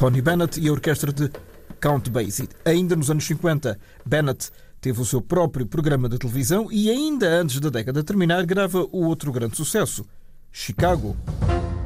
Tony Bennett e a orquestra de Count Basie. Ainda nos anos 50, Bennett teve o seu próprio programa de televisão e ainda antes da década terminar grava o outro grande sucesso, Chicago.